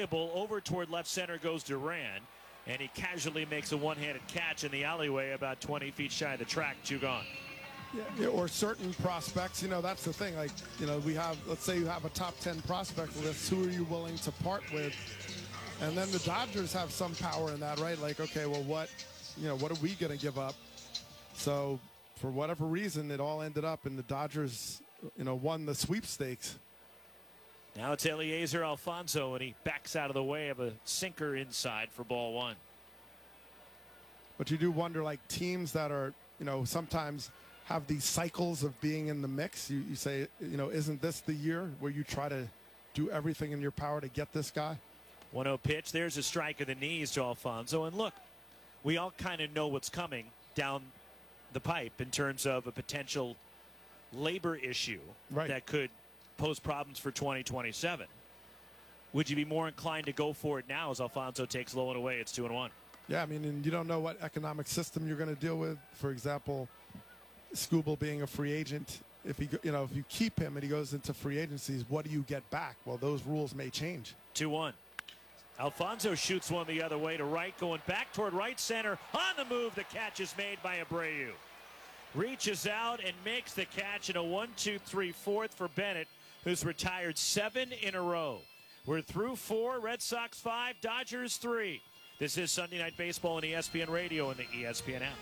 playable. Over toward left center goes Duran, and he casually makes a one-handed catch in the alleyway about 20 feet shy of the track. 2 gone. Yeah, or certain prospects, that's the thing. Like, we have, let's say you have a top 10 prospect list. Who are you willing to part with? And then the Dodgers have some power in that, right? Like, okay, well, what are we going to give up? So for whatever reason, it all ended up in the Dodgers, won the sweepstakes. Now it's Eliezer Alfonso, and he backs out of the way of a sinker inside for ball 1. But you do wonder, like, teams that are, sometimes have these cycles of being in the mix. You say, isn't this the year where you try to do everything in your power to get this guy? 1-0 pitch. There's a strike of the knees to Alfonso. And look, we all kind of know what's coming down the pipe in terms of a potential labor issue that could pose problems for 2027. Would you be more inclined to go for it now as Alfonso takes low and away? It's 2-1. Yeah, I mean, and you don't know what economic system you're going to deal with. For example, Skubal being a free agent, if you keep him and he goes into free agencies, what do you get back? Well, those rules may change. 2-1. Alfonso shoots one the other way to right, going back toward right center. On the move, the catch is made by Abreu. Reaches out and makes the catch in a 1-2-3-4 for Bennett, who's retired 7 in a row. We're through 4, Red Sox 5, Dodgers 3. This is Sunday Night Baseball on ESPN Radio and the ESPN app.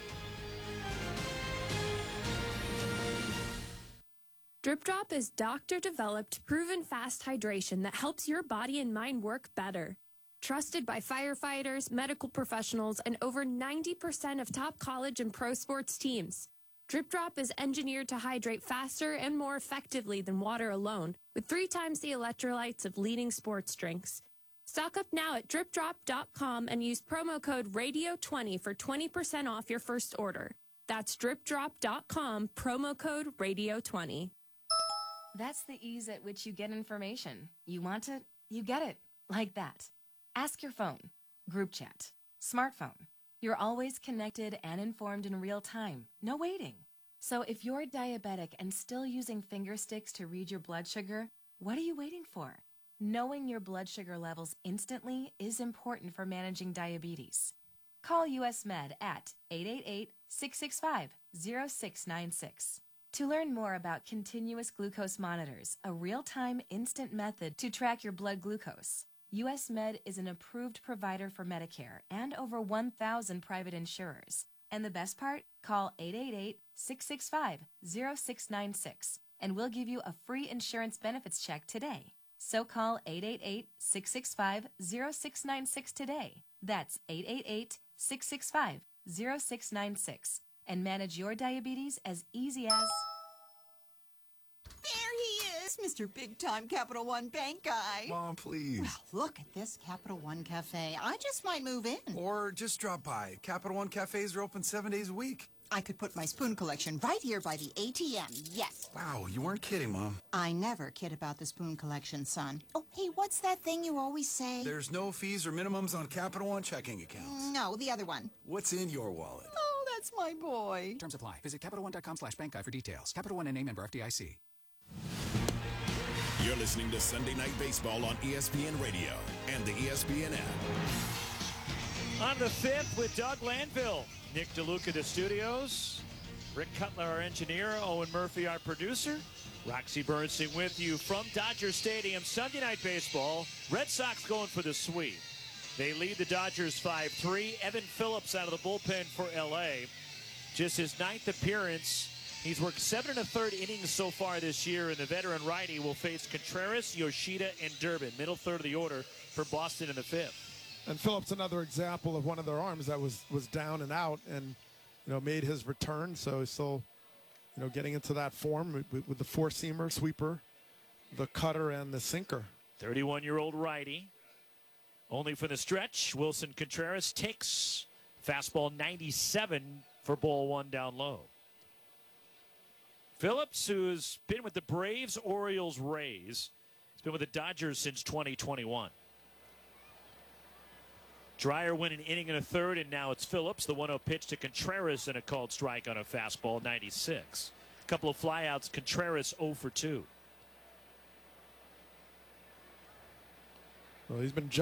Drip Drop is doctor-developed, proven fast hydration that helps your body and mind work better. Trusted by firefighters, medical professionals, and over 90% of top college and pro sports teams. Drip Drop is engineered to hydrate faster and more effectively than water alone, with 3 times the electrolytes of leading sports drinks. Stock up now at dripdrop.com and use promo code RADIO20 for 20% off your first order. That's dripdrop.com, promo code RADIO20. That's the ease at which you get information. You want it, you get it. Like that. Ask your phone. Group chat. Smartphone. You're always connected and informed in real time. No waiting. So if you're diabetic and still using finger sticks to read your blood sugar, what are you waiting for? Knowing your blood sugar levels instantly is important for managing diabetes. Call US Med at 888-665-0696. To learn more about continuous glucose monitors, a real-time instant method to track your blood glucose, US Med is an approved provider for Medicare and over 1,000 private insurers. And the best part? Call 888-665-0696 and we'll give you a free insurance benefits check today. So call 888-665-0696 today. That's 888-665-0696 and manage your diabetes as easy as... There he is, Mr. Big Time Capital One Bank guy. Mom, please. Well, look at this Capital One Cafe. I just might move in. Or just drop by. Capital One Cafes are open 7 days a week. I could put my spoon collection right here by the ATM, yes. Wow, you weren't kidding, Mom. I never kid about the spoon collection, son. Oh, hey, what's that thing you always say? There's no fees or minimums on Capital One checking accounts. No, the other one. What's in your wallet? Oh, that's my boy. Terms apply. Visit CapitalOne.com/bank guide for details. Capital One and a member FDIC. You're listening to Sunday Night Baseball on ESPN Radio and the ESPN app. On the 5th with Doug Landville, Nick DeLuca, the studios, Rick Cutler, our engineer, Owen Murphy, our producer, Roxy Bernstein with you from Dodger Stadium. Sunday Night Baseball, Red Sox going for the sweep. They lead the Dodgers 5-3. Evan Phillips out of the bullpen for L.A. Just his 9th appearance. He's worked 7 1/3 innings so far this year, and the veteran righty will face Contreras, Yoshida, and Durbin. Middle third of the order for Boston in the 5th. And Phillips, another example of one of their arms that was down and out and, made his return. So he's still, getting into that form with the four-seamer, sweeper, the cutter, and the sinker. 31-year-old righty. Only for the stretch, Wilson Contreras takes fastball 97 for ball 1 down low. Phillips, who's been with the Braves, Orioles, Rays, has been with the Dodgers since 2021. Dreyer went an inning and a third, and now it's Phillips. The 1-0 pitch to Contreras and a called strike on a fastball, 96. A couple of flyouts, Contreras 0 for 2. Well, he's been